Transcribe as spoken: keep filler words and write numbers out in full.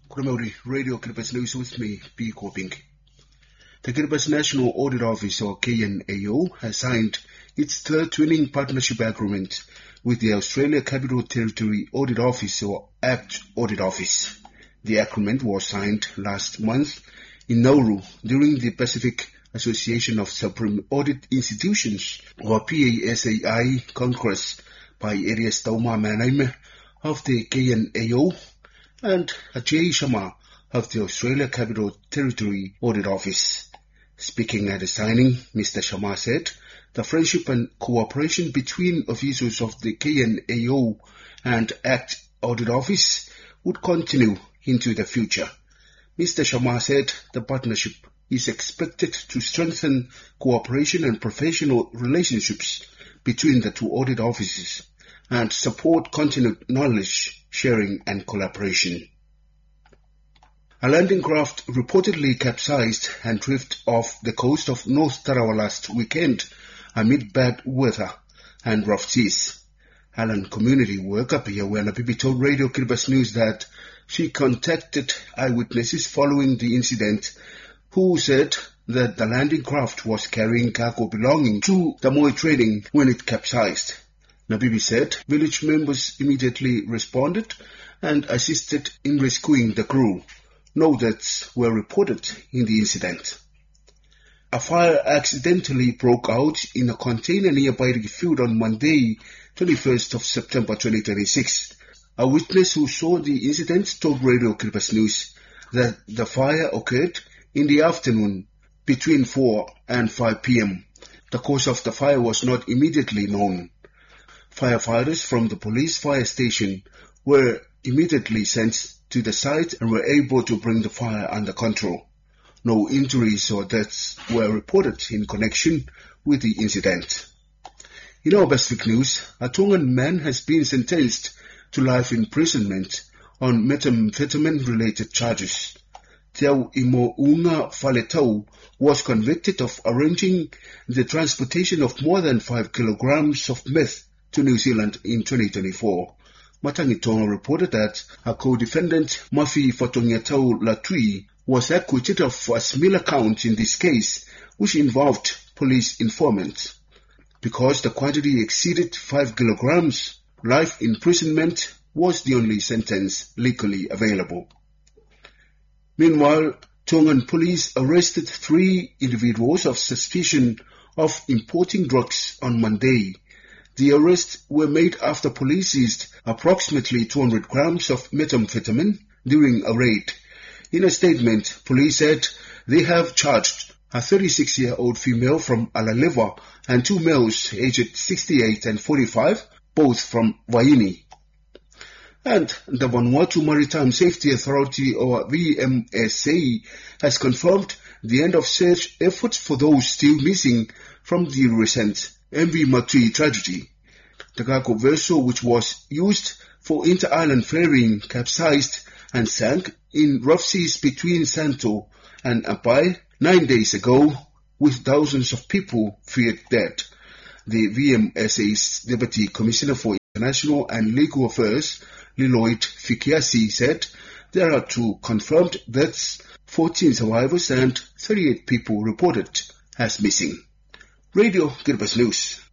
Kuramori Radio Kiribati News with me, B. Koping. The Kiribati National Audit Office, or K N A O, has signed its third twinning partnership agreement with the Australia Capital Territory Audit Office, or A C T Audit Office. The agreement was signed last month in Nauru during the Pacific Association of Supreme Audit Institutions, or P A S A I, Congress by Arias Tauma Manaime of the K N A O and Ajay Sharma of the Australia Capital Territory Audit Office. Speaking at the signing, Mister Sharma said the friendship and cooperation between officials of the K N A O and A C T Audit Office would continue into the future. Mister Sharma said the partnership is expected to strengthen cooperation and professional relationships between the two audit offices and support continued knowledge sharing and collaboration. A landing craft reportedly capsized and drifted off the coast of North Tarawa last weekend amid bad weather and rough seas. Alan community worker Pia Wanapipi told Radio Kiribati News that she contacted eyewitnesses following the incident who said that the landing craft was carrying cargo belonging to the Moi Trading when it capsized. Nabibi said village members immediately responded and assisted in rescuing the crew. No deaths were reported in the incident. A fire accidentally broke out in a container nearby the field on Monday, twenty-first of September twenty twenty-six. A witness who saw the incident told Radio Kiribati News that the fire occurred in the afternoon between four and five p.m. The cause of the fire was not immediately known. Firefighters from the police fire station were immediately sent to the site and were able to bring the fire under control. No injuries or deaths were reported in connection with the incident. In our Pacific news, a Tongan man has been sentenced to life imprisonment on methamphetamine-related charges. Teo Imo Unga Faletau was convicted of arranging the transportation of more than five kilograms of meth to New Zealand in twenty twenty-four. Matangi Tonga reported that a co-defendant, Mafi Fatongiatau Latui, was acquitted of a similar count in this case, which involved police informants. Because the quantity exceeded five kilograms, life imprisonment was the only sentence legally available. Meanwhile, Tongan police arrested three individuals of suspicion of importing drugs on Monday. The arrests were made after police seized approximately two hundred grams of methamphetamine during a raid. In a statement, police said they have charged a thirty-six-year-old female from Alaleva and two males aged sixty-eight and forty-five, both from Waini. And the Vanuatu Maritime Safety Authority, or V M S A, has confirmed the end of search efforts for those still missing from the recent M V Matui tragedy. The cargo vessel, which was used for inter-island ferrying, capsized and sank in rough seas between Santo and Apai nine days ago, with thousands of people feared dead. The V M S A's Deputy Commissioner for International and Legal Affairs, Liloid Fikiasi, said there are two confirmed deaths, fourteen survivors and thirty-eight people reported as missing. Radio Kiribati News.